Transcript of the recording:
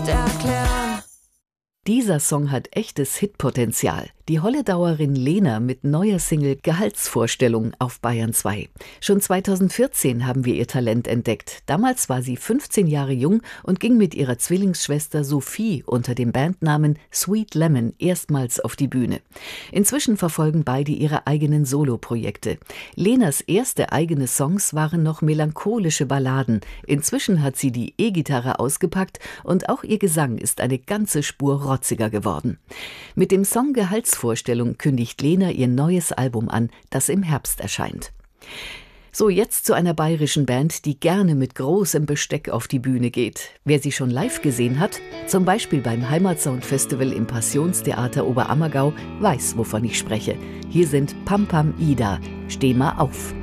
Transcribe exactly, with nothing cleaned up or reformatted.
nicht erklären. Dieser Song hat echtes Hitpotenzial. Die Holledauerin Lena mit neuer Single Gehaltsvorstellung auf Bayern zwei. Schon zweitausendvierzehn haben wir ihr Talent entdeckt. Damals war sie fünfzehn Jahre jung und ging mit ihrer Zwillingsschwester Sophie unter dem Bandnamen Sweet Lemon erstmals auf die Bühne. Inzwischen verfolgen beide ihre eigenen Soloprojekte. Lenas erste eigene Songs waren noch melancholische Balladen. Inzwischen hat sie die E-Gitarre ausgepackt und auch ihr Gesang ist eine ganze Spur rotziger geworden. Mit dem Song Gehaltsvorstellung Vorstellung kündigt Lena ihr neues Album an, das im Herbst erscheint. So, jetzt zu einer bayerischen Band, die gerne mit großem Besteck auf die Bühne geht. Wer sie schon live gesehen hat, zum Beispiel beim Heimatsound-Festival im Passionstheater Oberammergau, weiß, wovon ich spreche. Hier sind Pam Pam Ida. Steh mal auf.